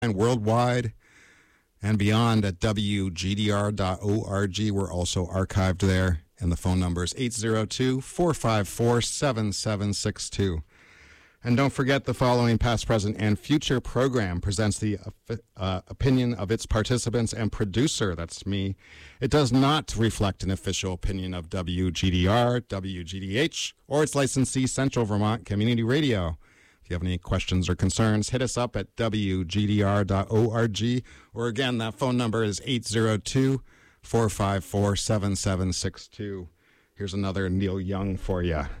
and worldwide and beyond at WGDR.org. We're also archived there, and the phone number is 802-454-7762. And don't forget, the following past, present, and future program presents the opinion of its participants and producer, that's me. It does not reflect an official opinion of WGDR, WGDH, or its licensee, Central Vermont Community Radio. If you have any questions or concerns, hit us up at WGDR.org, or again, that phone number is 802-454-7762. Here's another Neil Young for you.